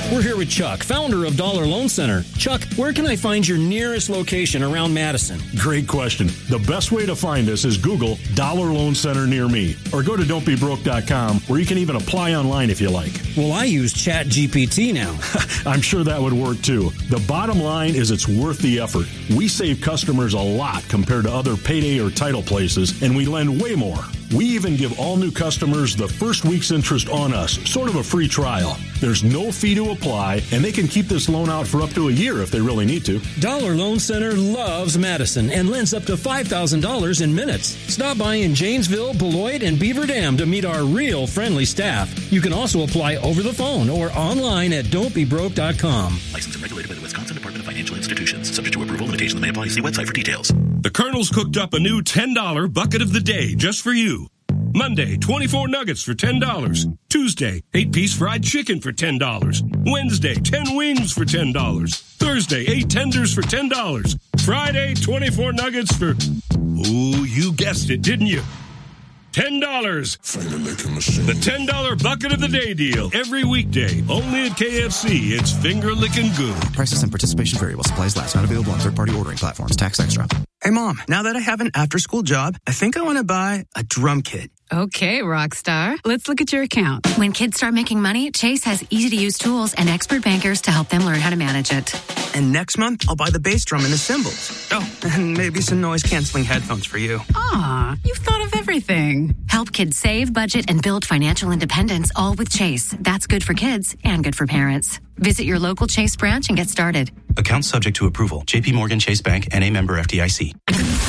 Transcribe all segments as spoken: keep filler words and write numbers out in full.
We're here with Chuck, founder of Dollar Loan Center. Chuck, where can I find your nearest location around Madison? Great question. The best way to find us is Google Dollar Loan Center near me, or go to don't be broke dot com, where you can even apply online if you like. Well, I use Chat G P T now. I'm sure that would work too. The bottom line is it's worth the effort. We save customers a lot compared to other payday or title places, and we lend way more. We even give all new customers the first week's interest on us, sort of a free trial. There's no fee to apply, and they can keep this loan out for up to a year if they really need to. Dollar Loan Center loves Madison and lends up to five thousand dollars in minutes. Stop by in Janesville, Beloit, and Beaver Dam to meet our real friendly staff. You can also apply over the phone or online at don't be broke dot com. Licensed and regulated by the Wisconsin Department of Financial Institutions. Subject to approval, limitations may apply. See website for details. The Colonel's cooked up a new ten dollar bucket of the day just for you. Monday, twenty-four nuggets for ten dollars. Tuesday, eight-piece fried chicken for ten dollars. Wednesday, ten wings for ten dollars. Thursday, eight tenders for ten dollars. Friday, twenty-four nuggets for... Ooh, you guessed it, didn't you? ten dollars. The ten dollar bucket of the day deal. Every weekday. Only at K F C. It's finger-licking good. Prices and participation vary while supplies last. Not available on third-party ordering platforms. Tax extra. Hey, Mom, now that I have an after-school job, I think I want to buy a drum kit. Okay, rock star. Let's look at your account. When kids start making money, Chase has easy-to-use tools and expert bankers to help them learn how to manage it. And next month, I'll buy the bass drum and the cymbals. Oh, and maybe some noise-canceling headphones for you. Aw, you've thought of everything. Help kids save, budget, and build financial independence, all with Chase. That's good for kids and good for parents. Visit your local Chase branch and get started. Account subject to approval. J P Morgan Chase Bank, N A member F D I C.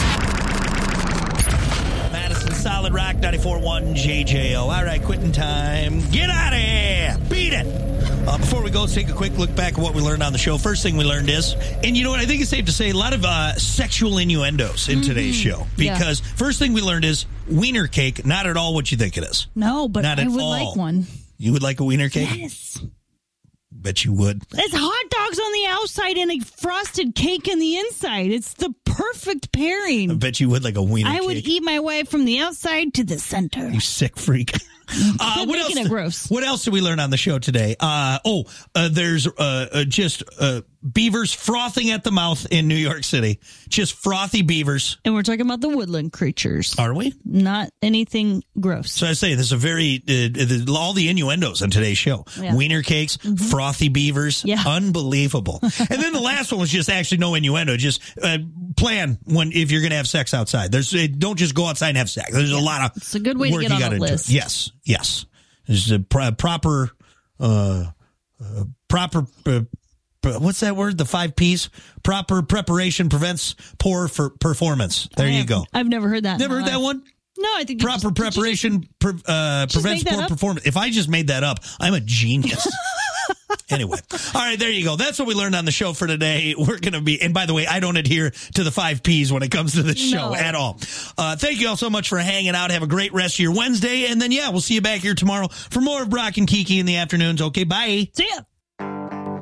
Madison Solid Rock ninety-four point one J J O. All right, quitting time. Get out of here. Beat it. Uh, before we go, let's take a quick look back at what we learned on the show. First thing we learned is, and you know what, I think it's safe to say, a lot of uh, sexual innuendos in mm-hmm. today's show. Because yeah. first thing we learned is wiener cake, not at all what you think it is. No, but not I at would all. like one. You would like a wiener cake? Yes. Bet you would. It's hot dogs on the outside and a frosted cake in the inside. It's the perfect pairing. I bet you would like a wiener I cake. would eat my way from the outside to the center. You sick freak. Uh, what else? It gross. What else did we learn on the show today? Uh, oh, uh, there's uh, uh, just uh, beavers frothing at the mouth in New York City. Just frothy beavers. And we're talking about the woodland creatures. Are we? Not anything gross. So I say there's a very uh, all the innuendos on today's show. Yeah. Wiener cakes, mm-hmm. frothy beavers. Yeah. Unbelievable. And then the last one was just actually no innuendo. Just uh, plan when if you're going to have sex outside. There's uh, don't just go outside and have sex. There's yeah. a lot of it's a good way to get on the list. Do. Yes. Yes, there's a pro- proper, uh, uh, proper. Uh, what's that word? The five P's. Proper preparation prevents poor for performance. There I you have, go. I've never heard that. Never heard life. that one. No, I think proper just, preparation just, pre- uh, prevents poor up? performance. If I just made that up, I'm a genius. Anyway, all right, there you go. That's what we learned on the show for today. We're going to be, and by the way, I don't adhere to the five P's when it comes to the show no. at all. Uh, thank you all so much for hanging out. Have a great rest of your Wednesday. And then, yeah, we'll see you back here tomorrow for more of Brock and Kiki in the afternoons. Okay, bye. See ya.